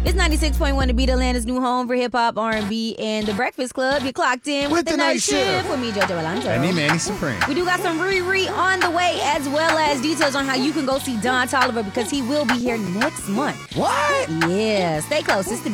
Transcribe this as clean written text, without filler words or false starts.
It's 96.1 to Beat Atlanta's new home for hip-hop, R&B, and The Breakfast Club. You're clocked in with the Night Shift with me, JoJo Alonzo. And me, Manny Supreme. We do got some Riri on the way, as well as details on how you can go see Don Toliver because he will be here next month. What? Yeah, stay close. It's the